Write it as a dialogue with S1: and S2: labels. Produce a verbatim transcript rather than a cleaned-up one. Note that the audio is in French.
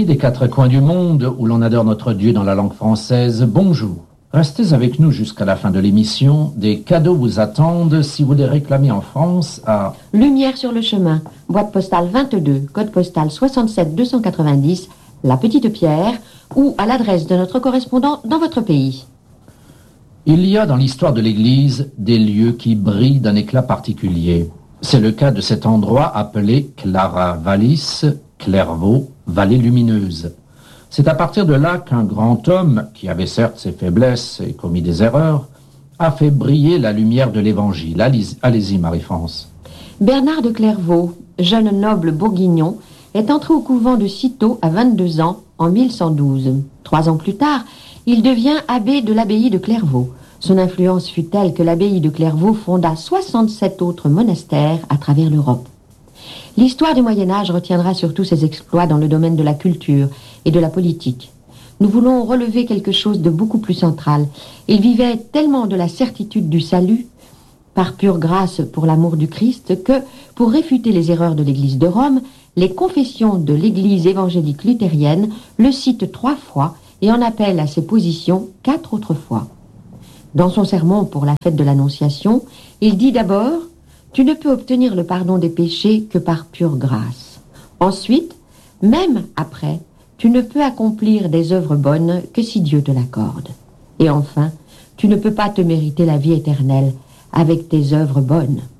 S1: des quatre coins du monde où l'on adore notre Dieu dans la langue française, bonjour. Restez avec nous jusqu'à la fin de l'émission. Des cadeaux vous attendent si vous les réclamez en France à
S2: Lumière sur le chemin, boîte postale vingt-deux, code postal soixante-sept deux cent quatre-vingt-dix, La Petite Pierre, ou à l'adresse de notre correspondant dans votre pays.
S1: Il y a dans l'histoire de l'Église des lieux qui brillent d'un éclat particulier. C'est le cas de cet endroit appelé Clara Vallis, Clairvaux, vallée lumineuse. C'est à partir de là qu'un grand homme, qui avait certes ses faiblesses et commis des erreurs, a fait briller la lumière de l'Évangile. Allez-y, allez-y Marie-France.
S2: Bernard de Clairvaux, jeune noble bourguignon, est entré au couvent de Cîteaux à vingt-deux ans en mille cent douze. Trois ans plus tard, il devient abbé de l'abbaye de Clairvaux. Son influence fut telle que l'abbaye de Clairvaux fonda soixante-sept autres monastères à travers l'Europe. L'histoire du Moyen-Âge retiendra surtout ses exploits dans le domaine de la culture et de la politique. Nous voulons relever quelque chose de beaucoup plus central. Il vivait tellement de la certitude du salut, par pure grâce pour l'amour du Christ, que, pour réfuter les erreurs de l'Église de Rome, les confessions de l'Église évangélique luthérienne le citent trois fois et en appellent à ses positions quatre autres fois. Dans son sermon pour la fête de l'Annonciation, il dit d'abord « Tu ne peux obtenir le pardon des péchés que par pure grâce. » Ensuite, même après, tu ne peux accomplir des œuvres bonnes que si Dieu te l'accorde. Et enfin, tu ne peux pas te mériter la vie éternelle avec tes œuvres bonnes.